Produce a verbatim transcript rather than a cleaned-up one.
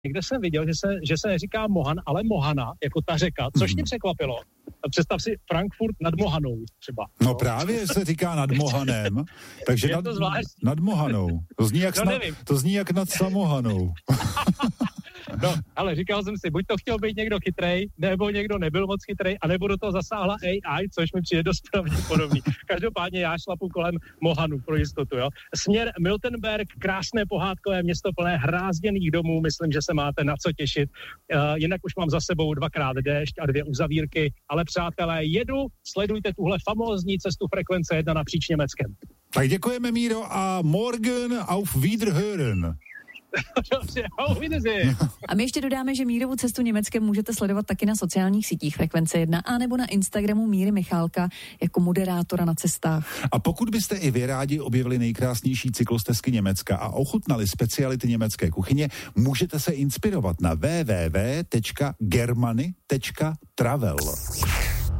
někde jsem viděl, že se, že se neříká Mohan, ale Mohana, jako ta řeka, což mě překvapilo. Představ si Frankfurt nad Mohanou třeba. No, no právě se říká nad Mohanem, takže nad, nad Mohanou. To zní jak, no, snad, to zní jak nad Samohanou. No, ale říkal jsem si, buď to chtěl být někdo chytrej, nebo někdo nebyl moc chytrej, anebo do toho zasáhla A I, což mi přijde dost pravděpodobný. Každopádně já šlapu kolem Mohanu pro jistotu, jo. Směr Miltenberg, krásné pohádkové město plné hrázděných domů, myslím, že se máte na co těšit. Uh, jinak už mám za sebou dvakrát déšť a dvě uzavírky, ale přátelé, jedu, sledujte tuhle famózní cestu Frekvence jedna napříč Německem. Tak děkujeme, Míro, a morgen auf Wiederhören. Dobře, auf Wiedersehen. A my ještě dodáme, že Mírovu cestu Německem můžete sledovat taky na sociálních sítích Frekvence jedna a nebo na Instagramu Míry Michálka jako moderátora na cestách. A pokud byste i vy rádi objevili nejkrásnější cyklostezky Německa a ochutnali speciality německé kuchyně, můžete se inspirovat na w w w tečka germany tečka travel.